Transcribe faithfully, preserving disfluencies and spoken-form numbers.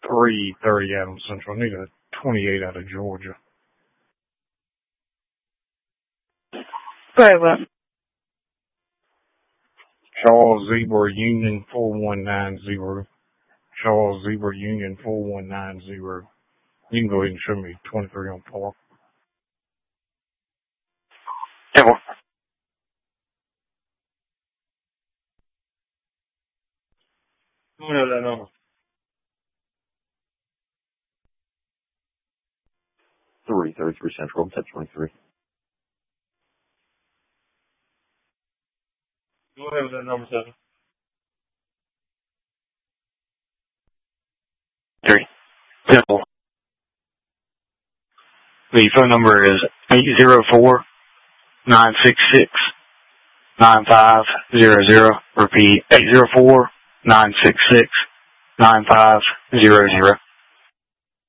three thirty Adams Central. I need a twenty-eight out of Georgia. Go ahead, what? Charles Zebra Union four one nine zero. Charles Zebra Union four one nine zero. You can go ahead and show me twenty-three on Park. Yeah, well. Who knows that number? three thirty-three Central, ten twenty-three. Go ahead with that number, seven. Three. Simple. The phone number is eight zero four, nine six six, nine five zero zero. Repeat, eight zero four, nine six six, nine five zero zero.